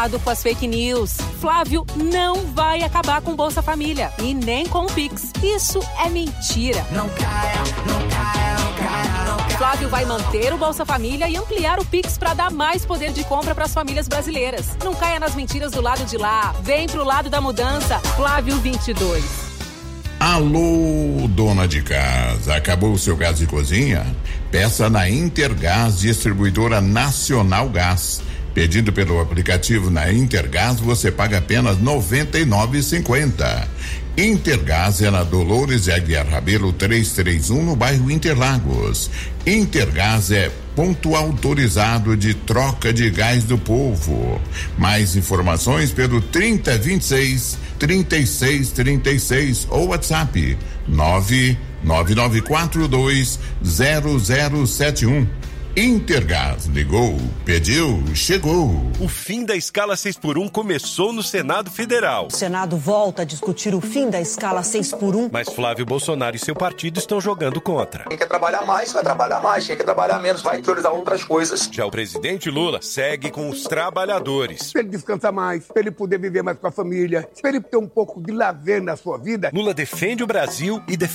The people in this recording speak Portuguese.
Cuidado com as fake news. Flávio não vai acabar com Bolsa Família e nem com o Pix. Isso é mentira. Não caia, não caia, não caia, não caia. Flávio vai manter o Bolsa Família e ampliar o Pix para dar mais poder de compra para as famílias brasileiras. Não caia nas mentiras do lado de lá. Vem pro lado da mudança. Flávio 22. Alô, dona de casa, acabou o seu gás de cozinha? Peça na Intergás, distribuidora Nacional Gás. Pedindo pelo aplicativo na Intergás, você paga apenas R$ 99,50. Intergás é na Dolores de Aguiar Rabelo 331, no bairro Interlagos. Intergás é ponto autorizado de troca de gás do povo. Mais informações pelo 3026-3636 ou WhatsApp 999420071. Intergás, ligou, pediu, chegou. O fim da escala 6x1 começou no Senado Federal. O Senado volta a discutir o fim da escala 6x1. Mas Flávio Bolsonaro e seu partido estão jogando contra. Quem quer trabalhar mais, vai trabalhar mais. Quem quer trabalhar menos, vai priorizar outras coisas. Já o presidente Lula segue com os trabalhadores. Para ele descansar mais, para ele poder viver mais com a família, para ele ter um pouco de lazer na sua vida. Lula defende o Brasil e defende